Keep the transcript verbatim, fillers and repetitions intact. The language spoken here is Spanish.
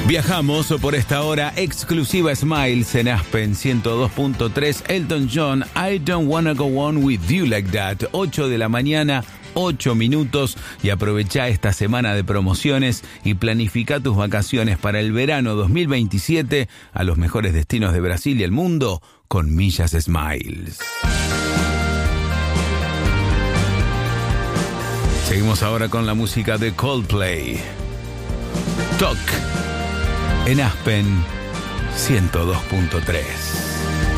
Viajamos por esta hora exclusiva Smiles en Aspen ciento dos punto tres. Elton John, I Don't Wanna Go On With You Like That. ocho de la mañana, ocho minutos, y aprovecha esta semana de promociones y planifica tus vacaciones para el verano dos mil veintisiete a los mejores destinos de Brasil y el mundo con millas Smiles. Seguimos ahora con la música de Coldplay. Talk en Aspen ciento dos punto tres.